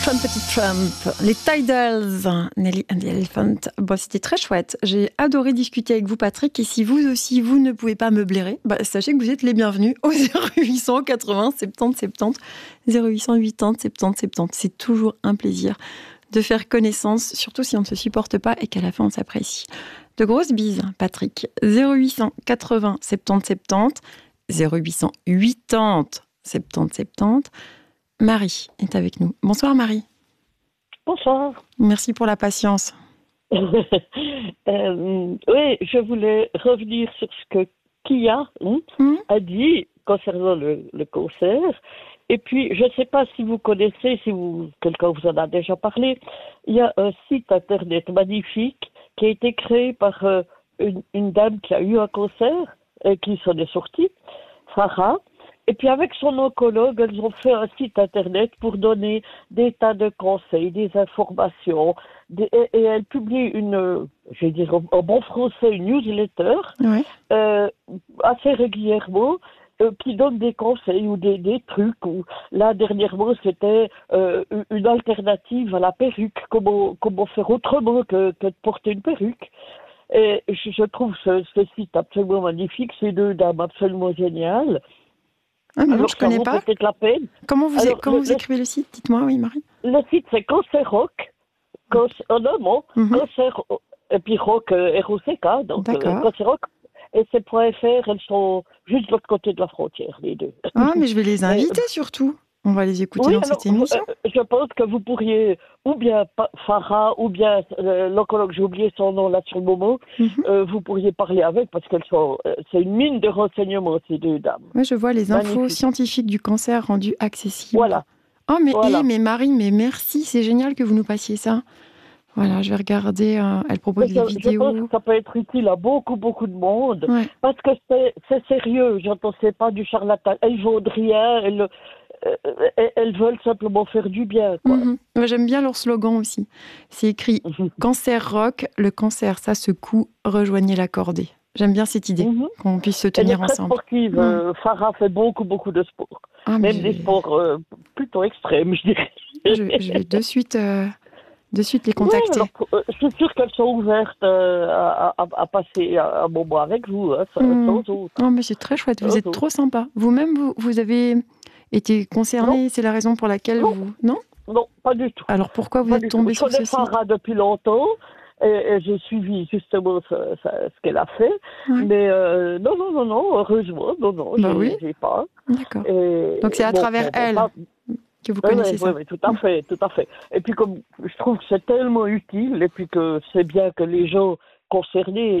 Petit Trump, les Tidals, Nelly and the Elephant. Bon, c'était très chouette. J'ai adoré discuter avec vous, Patrick. Et si vous aussi, vous ne pouvez pas me blairer, sachez que vous êtes les bienvenus au 0800 80 70 70, 0800 80 70 70. C'est toujours un plaisir de faire connaissance, surtout si on ne se supporte pas et qu'à la fin, on s'apprécie. De grosses bises, Patrick. 0800 80 70 70, 0800 80 70 70. Marie est avec nous. Bonsoir Marie. Bonsoir. Merci pour la patience. Oui, je voulais revenir sur ce que Kia a dit concernant le concert. Et puis, je ne sais pas si vous connaissez, quelqu'un vous en a déjà parlé, il y a un site internet magnifique qui a été créé par une dame qui a eu un concert et qui s'en est sortie, Farah. Et puis avec son oncologue, elles ont fait un site internet pour donner des tas de conseils, des informations. Et elles publient je vais dire en bon français, une newsletter assez régulièrement qui donne des conseils ou des trucs. Là, dernièrement, c'était une alternative à la perruque. Comment faire autrement que de porter une perruque. Et je trouve ce site absolument magnifique. Ces deux dames absolument géniales. Ah non, je ne connais pas. Peut-être la peine. Comment vous écrivez le site? Dites-moi, oui, Marie. Le site, c'est Cancer Rock. En un mot, Cancer, et puis Rock, R-O-C-K. Donc, Cancer Rock. Et c'est .fr, elles sont juste de l'autre côté de la frontière, les deux. Ah, mais je vais les inviter surtout. On va les écouter dans cette émission. Je pense que vous pourriez, ou bien Farah, ou bien l'oncologue, j'ai oublié son nom là sur le moment, vous pourriez parler avec, parce qu'elles c'est une mine de renseignements, ces deux dames. Oui, je vois les infos scientifiques du cancer rendues accessibles. Voilà. Oh, mais Marie, mais merci, c'est génial que vous nous passiez ça. Voilà, je vais regarder, elle propose des vidéos. Je pense que ça peut être utile à beaucoup, beaucoup de monde, parce que c'est sérieux, c'est pas du charlatan. Elles vaut de rien, elles veulent simplement faire du bien. Quoi. Moi, j'aime bien leur slogan aussi. C'est écrit « Cancer rock, le cancer, ça secoue, rejoignez la cordée ». J'aime bien cette idée, qu'on puisse se tenir ensemble. Elle est très sportive. Farah fait beaucoup, beaucoup de sport. Même des sports plutôt extrêmes, je dirais. Je vais de suite les contacter. Je suis sûre qu'elles sont ouvertes à passer un moment avec vous, sans autre. Oh, mais c'est très chouette, vous êtes trop sympa. Vous-même, vous avez été concernée, c'est la raison pour laquelle vous... Non, pas du tout. Alors pourquoi vous êtes tombée sur ce site? Je connais Farah depuis longtemps et j'ai suivi justement ce qu'elle a fait. Ouais. Mais non, heureusement, j'ai pas. D'accord. Donc c'est à travers elle que vous connaissez ça. Oui, tout à fait. Et puis comme je trouve que c'est tellement utile et puis que c'est bien que les gens concernés,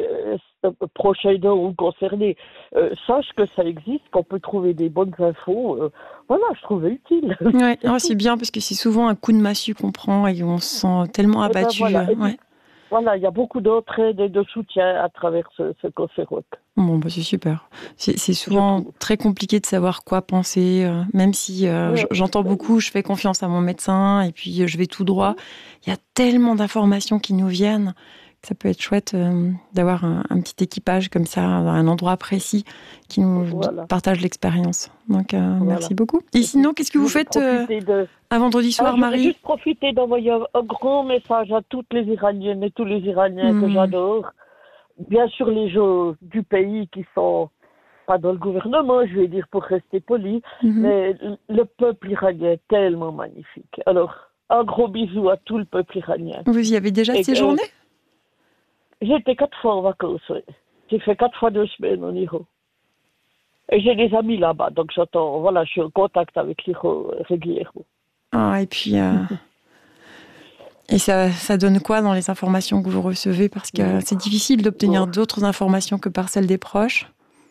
proches aidants ou concernés, sachent que ça existe, qu'on peut trouver des bonnes infos. Voilà, je trouvais utile. Ouais, c'est bien parce que c'est souvent un coup de massue qu'on prend et on se sent tellement abattu. Voilà, il y a beaucoup d'entraide et de soutien à travers ce Cancer Rock. Bon, c'est super. C'est souvent très compliqué de savoir quoi penser, même si j'entends beaucoup, je fais confiance à mon médecin et puis je vais tout droit. Il y a tellement d'informations qui nous viennent que ça peut être chouette d'avoir un petit équipage comme ça, un endroit précis qui nous partage l'expérience. Donc, merci beaucoup. Et sinon, qu'est-ce que vous faites un vendredi soir, Marie? Je vais juste profiter d'envoyer un grand message à toutes les Iraniennes et tous les Iraniens que j'adore. Bien sûr, les gens du pays qui sont pas dans le gouvernement, je vais dire pour rester poli, mais le peuple iranien est tellement magnifique. Alors, un gros bisou à tout le peuple iranien. Vous y avez déjà séjourné? J'ai été 4 fois en vacances, oui. J'ai fait 4 fois 2 semaines en Iran. Et j'ai des amis là-bas, donc je suis en contact avec l'Iran régulièrement. Ah, et puis... Et ça donne quoi dans les informations que vous recevez? Parce que c'est difficile d'obtenir d'autres informations que par celles des proches.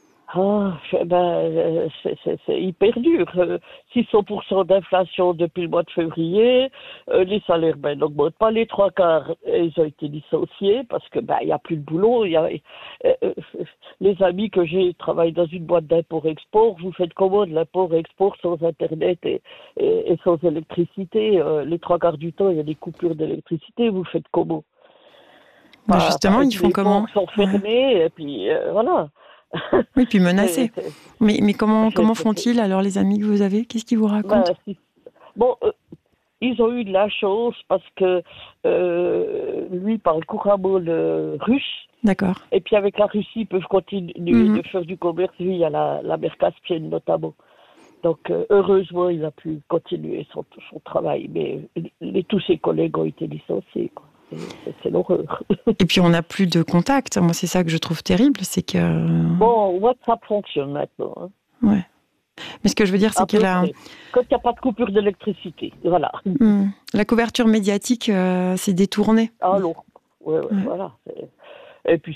C'est hyper dur. 600% d'inflation depuis le mois de février. Les salaires n'augmentent pas. Les 3/4, ils ont été licenciés parce que il y a plus de boulot. Les amis que j'ai travaillent dans une boîte d'import-export. Vous faites comment de l'import-export sans Internet et sans électricité? Les 3/4 du temps, il y a des coupures d'électricité. Vous faites comment? Justement, ils font comment? Les ports sont fermés et puis voilà. Oui, puis menacés. Mais comment font-ils alors les amis que vous avez? Qu'est-ce qu'ils vous racontent? ils ont eu de la chance parce que lui parle couramment le russe. D'accord. Et puis avec la Russie, ils peuvent continuer de faire du commerce via la mer Caspienne notamment. Donc heureusement, il a pu continuer son travail. Mais tous ses collègues ont été licenciés, quoi. C'est l'horreur. Et puis on n'a plus de contact. Moi, c'est ça que je trouve terrible, c'est que... Bon, WhatsApp fonctionne maintenant. Hein. Ouais. Mais ce que je veux dire, c'est que quand il n'y a pas de coupure d'électricité, voilà. La couverture médiatique s'est détournée. Alors, ouais. Voilà. Et puis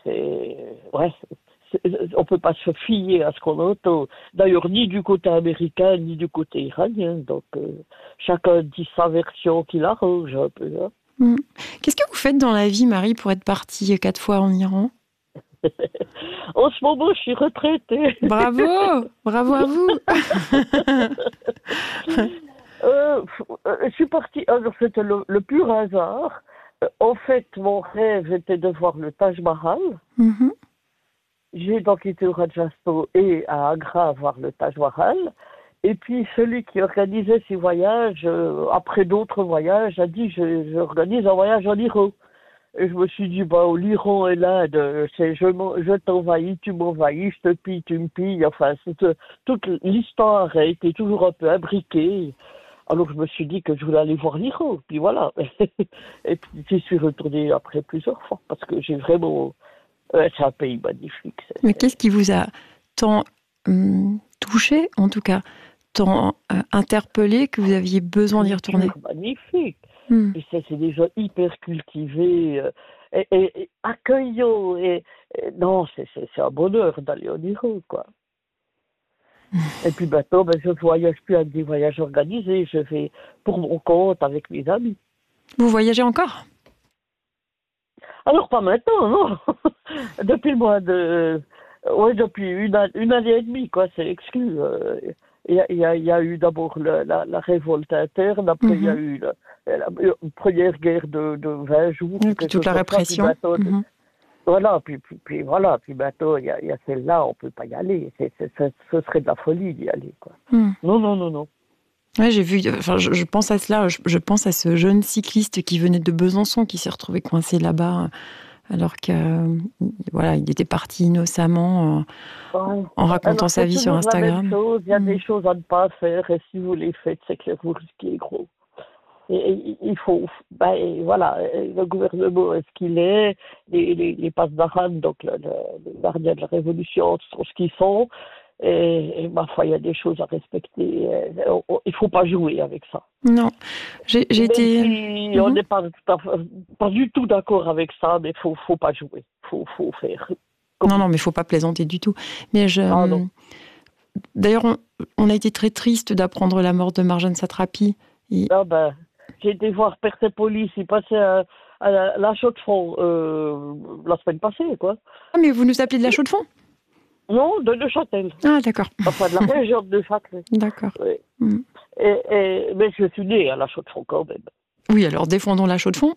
on peut pas se fier à ce qu'on entend. D'ailleurs, ni du côté américain, ni du côté iranien. Donc, chacun dit sa version qui l'arrange un peu. Hein. Qu'est-ce que vous faites dans la vie, Marie, pour être partie 4 fois en Iran ? En ce moment, je suis retraitée. Bravo à vous. Je suis partie. Alors, c'était le pur hasard. En fait, mon rêve était de voir le Taj Mahal. J'ai donc été au Rajasthan et à Agra voir le Taj Mahal. Et puis, celui qui organisait ces voyages, après d'autres voyages, a dit j'organise un voyage en Iran. Et je me suis dit, l'Iran et l'Inde, c'est je t'envahis, tu m'envahis, je te pille, tu me pilles. Enfin, toute l'histoire a été toujours un peu imbriquée. Alors, je me suis dit que je voulais aller voir l'Iran. Puis voilà. Et puis, j'y suis retournée après plusieurs fois parce que j'ai vraiment... c'est un pays magnifique. Mais qu'est-ce qui vous a tant touché, en tout cas, tant interpellé que vous aviez besoin d'y retourner ? Magnifique. Et c'est des gens hyper cultivés et accueillants. Non, c'est un bonheur d'aller en Iran, quoi. Et puis maintenant, je ne voyage plus avec des voyages organisés. Je vais pour mon compte avec mes amis. Vous voyagez encore ? Alors, pas maintenant, non. Depuis le mois de... Oui, depuis une année et demie, quoi, c'est exclu. Il y a eu d'abord la révolte interne, après il y a eu la première guerre de 20 jours. Et puis toute la répression. Voilà, puis voilà, puis maintenant il y a celle-là, on ne peut pas y aller. Ce serait de la folie d'y aller, quoi. Non. Ouais, j'ai vu, je pense à cela, je pense à ce jeune cycliste qui venait de Besançon, qui s'est retrouvé coincé là-bas, alors qu'il était parti innocemment en racontant sa vie sur Instagram. Il y a des choses à ne pas faire, et si vous les faites, c'est que vous risquez gros. Et il faut, le gouvernement est ce qu'il est, les Pasdaran, donc les gardiens de la Révolution, sont ce qu'ils sont. Et ma foi, il y a des choses à respecter. Il ne faut pas jouer avec ça. Non, j'ai été... Si on n'est pas du tout d'accord avec ça, mais il ne faut pas jouer. Il faut faire. Non, mais il ne faut pas plaisanter du tout. Mais D'ailleurs, on a été très triste d'apprendre la mort de Marjane Satrapi. J'ai été voir Persepolis, il passait à la Chaux-de-Fonds la semaine passée, quoi. Ah, mais vous nous appelez de la Chaux-de-Fonds ? Non, de Neuchâtel. Ah, d'accord. Enfin, de la région de Neuchâtel. D'accord. Oui. Mais je suis née à la Chaux-de-Fonds quand même. Oui, alors défendons la Chaux-de-Fonds.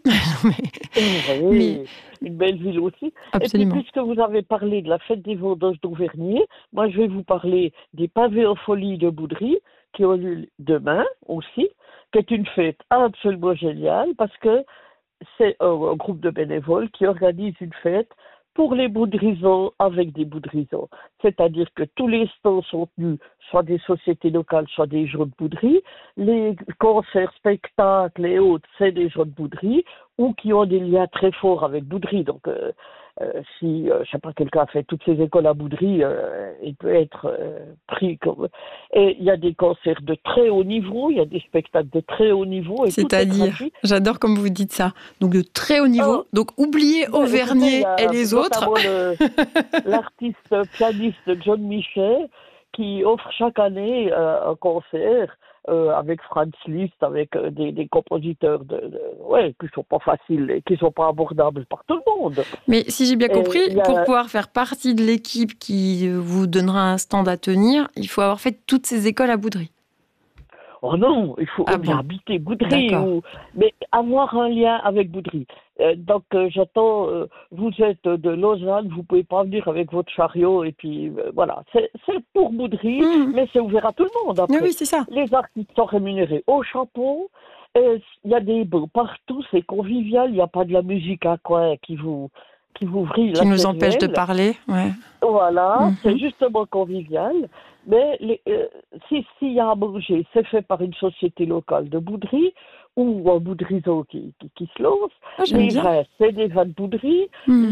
mais... Une belle ville aussi. Absolument. Et puis, puisque vous avez parlé de la fête des vendanges d'Auvergne, moi je vais vous parler des pavés en folie de Boudry, qui ont lieu demain aussi, qui est une fête absolument géniale, parce que c'est un groupe de bénévoles qui organise une fête pour les boudrisants avec des boudrisants. C'est-à-dire que tous les stands sont tenus, soit des sociétés locales, soit des gens de bouderie. Les concerts, spectacles et autres, c'est des gens de bouderie ou qui ont des liens très forts avec bouderie. Donc, si, je sais pas, quelqu'un a fait toutes ses écoles à bouderie, il peut être pris comme... Et il y a des concerts de très haut niveau, il y a des spectacles de très haut niveau. C'est-à-dire, j'adore comme vous dites ça, donc de très haut niveau, donc oubliez Auvergne et les autres. L'artiste pianiste John Michel qui offre chaque année un concert avec Franz Liszt, avec des compositeurs qui sont pas faciles et qui sont pas abordables par tout le monde. Mais si j'ai bien compris, pour pouvoir faire partie de l'équipe qui vous donnera un stand à tenir, il faut avoir fait toutes ces écoles à bouderie. Oh non, il faut bien habiter Boudry, mais avoir un lien avec Boudry. Donc j'attends, vous êtes de Lausanne, vous pouvez pas venir avec votre chariot et puis voilà. C'est pour Boudry, mais c'est ouvert à tout le monde après. Oui, c'est ça. Les artistes sont rémunérés au chapeau. Il y a des bons partout, c'est convivial, il n'y a pas de la musique à coin qui vous vrille la qui nous cervelle. empêche de parler, ouais. Voilà, c'est justement convivial. Mais s'il y a à manger, c'est fait par une société locale de Boudry ou un boudriseau qui se lance. Les vins, c'est des vins de Boudry.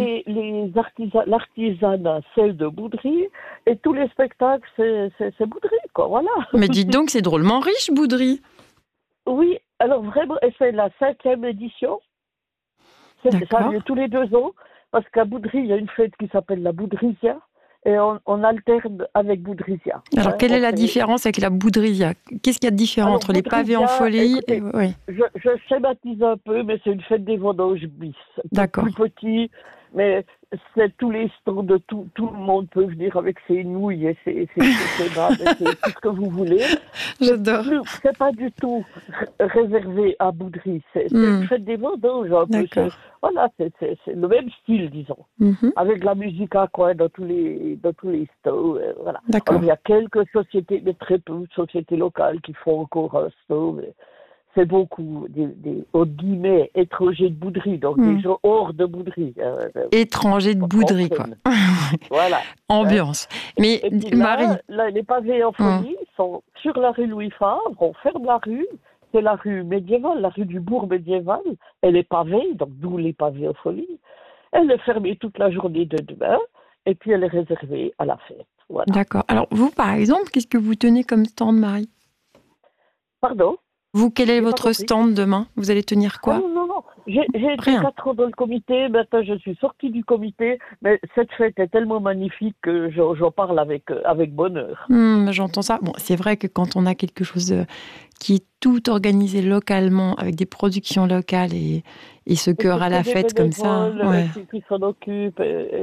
L'artisanat, c'est de Boudry. Et tous les spectacles, c'est Boudry, quoi, voilà. Mais dites donc, c'est drôlement riche, Boudry. Oui, alors vraiment, et c'est la 5e édition. Ça a lieu tous les 2 ans. Parce qu'à Boudry, il y a une fête qui s'appelle la Boudrisia et on alterne avec Boudrisia. Alors, quelle est la différence avec la Boudrisia? Qu'est-ce qu'il y a de différent entre les pavés en folie et... Oui. Je schématise un peu, mais c'est une fête des vendanges bis. D'accord. Plus petit, mais c'est tous les stands de tout le monde peut venir avec ses nouilles et ses kebabs, c'est tout ce que vous voulez. J'adore. C'est pas du tout réservé à Boudry. C'est une fête des vendanges. Voilà, c'est le même style, disons. Avec la musique à coin dans tous les stands. Voilà. Alors, il y a quelques sociétés, mais très peu de sociétés locales qui font encore un stand. C'est beaucoup des guillemets, étrangers de Boudry, donc des gens hors de Boudry. Étrangers de Boudry, quoi. Voilà. Ambiance. Mais et puis Marie... Là, les pavés en folie sont sur la rue Louis Favre, on ferme la rue, c'est la rue médiévale, la rue du bourg médiéval, elle est pavée, donc d'où les pavés en folie. Elle est fermée toute la journée de demain, et puis elle est réservée à la fête. Voilà. D'accord. Alors vous, par exemple, qu'est-ce que vous tenez comme stand, Marie? Pardon? Vous, quel est votre stand demain? Vous allez tenir quoi? Non. J'ai été 4 ans dans le comité, maintenant je suis sortie du comité, mais cette fête est tellement magnifique que j'en parle avec bonheur. J'entends ça. Bon, c'est vrai que quand on a quelque chose qui est tout organisé localement, avec des productions locales et ce cœur à la fête comme ça... Qui s'en occupe,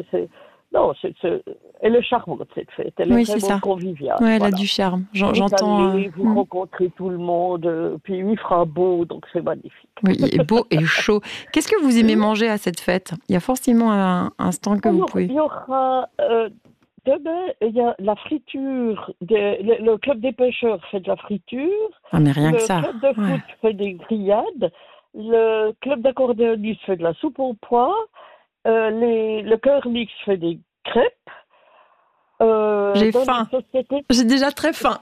elle est charmante cette fête, elle est vraiment conviviale. Oui, elle a du charme, j'entends. Vous rencontrez tout le monde, puis il fera beau, donc c'est magnifique. Oui, il est beau et chaud. Qu'est-ce que vous aimez manger à cette fête? Il y a forcément un stand que vous pouvez... Il y aura... demain, il y a la friture, le club des pêcheurs fait de la friture. Ah, mais rien que ça. Le club de foot fait des grillades. Le club d'accordéonistes fait de la soupe aux pois. Le chœur mix fait des crêpes. J'ai faim. J'ai déjà très faim.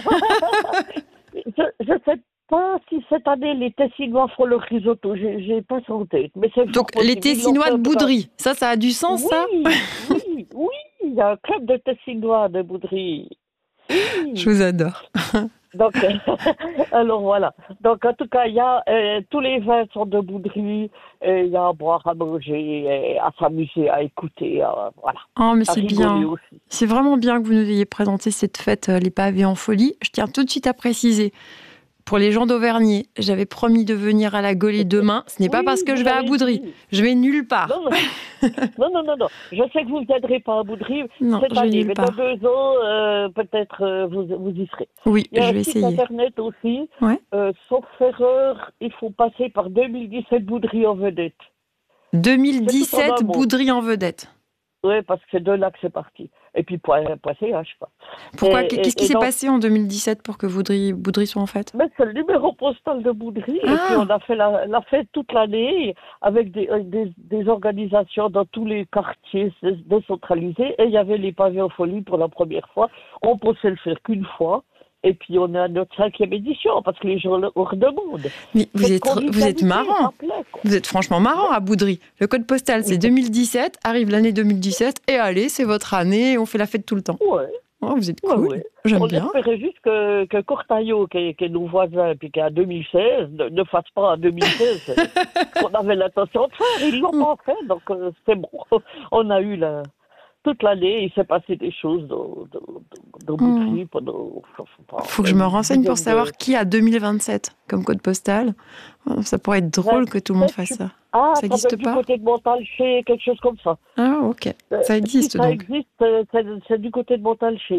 Je ne sais pas si cette année les Tessinois feront le risotto. J'ai pas ça en tête. Mais donc les Tessinois de Boudry, ça a du sens, ça? Oui, il y a un club de Tessinois de Boudry. Oui. Je vous adore. Donc, alors voilà. Donc en tout cas, il y a tous les vins sont de Boudry. Il y a à boire, à manger, à s'amuser, à écouter. Voilà. Oh, mais c'est bien. Aussi. C'est vraiment bien que vous nous ayez présenté cette fête, les pavés en folie. Je tiens tout de suite à préciser. Pour les gens d'Auvergne, j'avais promis de venir à la Gaulée demain. Ce n'est pas parce que je vais à Boudry. Je vais nulle part. Non. Je sais que vous ne viendrez pas à Boudry cette année, mais dans 2 ans, peut-être vous y serez. Oui, je vais essayer. Il y a un site internet aussi. Ouais. Sauf erreur, il faut passer par 2017 Boudry en vedette. 2017 Boudry en vedette. Oui, parce que c'est de là que c'est parti. Et puis, .ch, quoi. Pourquoi? Qu'est-ce qui s'est passé en 2017 pour que Boudry soit en fête? C'est le numéro postal de Boudry. Et puis, on a fait la fête toute l'année avec des organisations dans tous les quartiers décentralisés. Et il y avait les pavés en folie pour la première fois. On ne peut se le faire qu'une fois. Et puis, on a notre 5e édition, parce que les gens le redemandent. Mais vous êtes marrant. Vous êtes franchement marrant à Boudry. Le code postal, c'est 2017. Arrive l'année 2017. Et allez, c'est votre année. On fait la fête tout le temps. Ouais. Oh, vous êtes cool. Ouais. J'aime bien. On espérait juste que Cortaillot, qui est nos voisins, puis qui est à 2016, ne fasse pas en 2016 qu'on avait l'intention de faire. Ils ne l'ont pas fait, donc c'est bon. On a eu toute l'année, il s'est passé des choses dans Boudry pendant... Faut que je me renseigne pour savoir qui a 2027 comme code postal. Ça pourrait être drôle que tout le monde fasse ça. Ah, ça n'existe pas? Du côté de Montalché, quelque chose comme ça. Ah, ok. Ça existe si donc. Ça existe, c'est du côté de Montalché. Hein.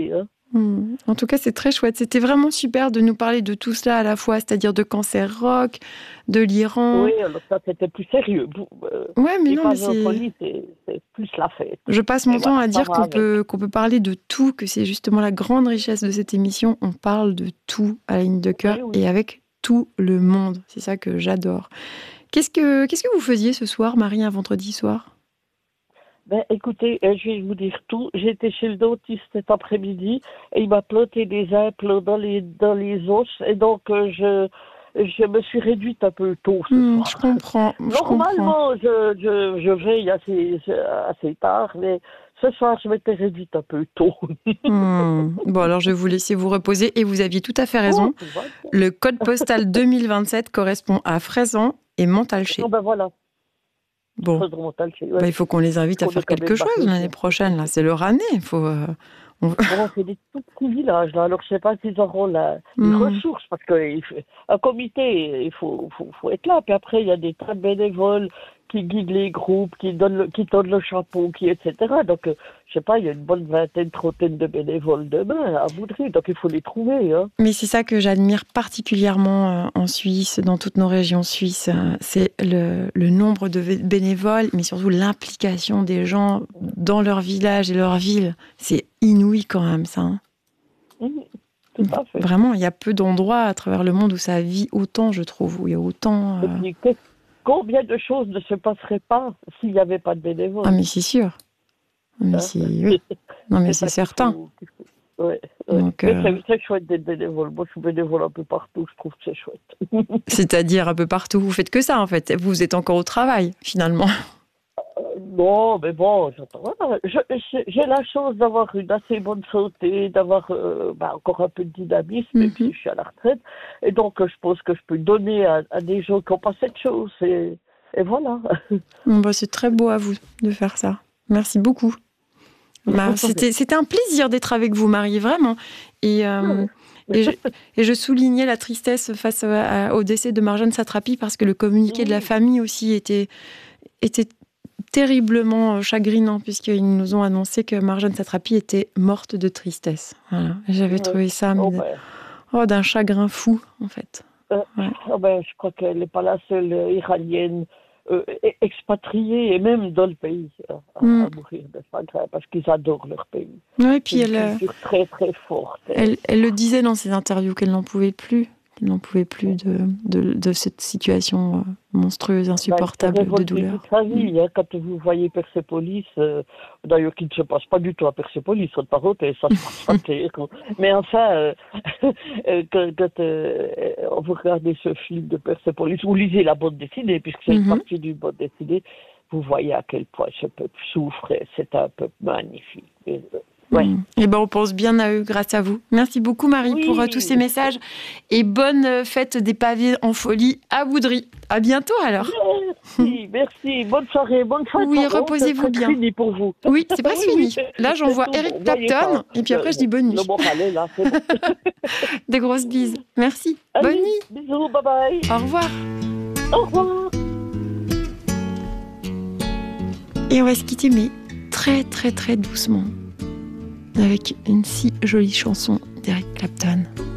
En tout cas, c'est très chouette. C'était vraiment super de nous parler de tout cela à la fois, c'est-à-dire de Cancer Rock, de l'Iran. Oui, alors ça, c'était plus sérieux. Ouais, mais non, mais c'est plus la fête. Je passe mon temps à dire qu'on peut parler de tout, que c'est justement la grande richesse de cette émission. On parle de tout à la ligne de cœur et avec tout le monde. C'est ça que j'adore. Qu'est-ce que vous faisiez ce soir, Marie, un vendredi soir ? Écoutez, je vais vous dire tout. J'étais chez le dentiste cet après-midi et il m'a planté des implants dans les os et donc je me suis réduite un peu tôt ce soir. Je comprends. Normalement, je veille assez tard, mais ce soir, je m'étais réduite un peu tôt. Bon, alors je vais vous laisser vous reposer et vous aviez tout à fait raison. Le code postal 2027 correspond à Fraisan et Montalché. Voilà. Bon, il faut qu'on les invite à faire quelque chose l'année prochaine. Là, c'est leur année. Il faut. C'est des tout petits villages. Là. Alors, je ne sais pas s'ils auront les ressources parce qu'un comité, il faut être là. Puis après, il y a des tas de bénévoles qui guident les groupes, qui donnent le chapeau, etc. Donc, je ne sais pas, il y a une bonne trentaine de bénévoles demain à Boudry. Donc, il faut les trouver. Hein. Mais c'est ça que j'admire particulièrement en Suisse, dans toutes nos régions suisses. C'est le nombre de bénévoles, mais surtout l'implication des gens dans leur village et leur ville. C'est inouï quand même, ça. Hein. Tout à fait. Vraiment, il y a peu d'endroits à travers le monde où ça vit autant, je trouve, où il y a autant... Combien de choses ne se passeraient pas s'il n'y avait pas de bénévoles ? Ah, mais c'est sûr. Mais oui. Non, mais c'est certain. Ouais. Donc, c'est chouette d'être bénévole. Moi, je suis bénévole un peu partout. Je trouve que c'est chouette. C'est-à-dire un peu partout. Vous faites que ça, en fait. Vous êtes encore au travail, finalement. Non, mais bon, j'ai la chance d'avoir une assez bonne santé, d'avoir encore un peu de dynamisme, et puis je suis à la retraite. Et donc, je pense que je peux donner à des gens qui n'ont pas cette chose. Et voilà. C'est très beau à vous de faire ça. Merci beaucoup. C'était un plaisir d'être avec vous, Marie, vraiment. Et je soulignais la tristesse face au décès de Marjane Satrapi parce que le communiqué de la famille aussi était terriblement chagrinant puisqu'ils nous ont annoncé que Marjane Satrapi était morte de tristesse. Voilà. J'avais trouvé ça d'un chagrin fou, en fait. Je crois qu'elle n'est pas la seule iranienne expatriée et même dans le pays à mourir de chagrin parce qu'ils adorent leur pays. Oui, puis c'est une culture très très forte. Elle le disait dans ses interviews qu'elle n'en pouvait plus. Elle n'en pouvait plus de cette situation monstrueuse, insupportable de douleur. Toute sa vie, quand vous voyez Persépolis, d'ailleurs qui ne se passe pas du tout à Persépolis, entre parenthèses, ça se passe pas terrible. Mais enfin, quand vous regardez ce film de Persépolis, vous lisez la bande dessinée, puisque c'est une partie d'une bande dessinée, vous voyez à quel point ce peuple souffre. C'est un peuple magnifique. Et on pense bien à eux grâce à vous. Merci beaucoup Marie pour tous ces messages et bonne fête des pavés en folie à Boudry. À bientôt alors. Merci. Bonne soirée, bonne fête. Oui, reposez-vous bien. C'est fini pour vous. Oui, c'est presque fini. Là, j'envoie Eric Clapton et puis après je dis bonne nuit. Là, c'est bon. Des grosses bises. Merci. Allez, bonne nuit. Bisous, bye bye. Au revoir. Au revoir. Et on va se quitter mais très très très doucement avec une si jolie chanson d'Eric Clapton.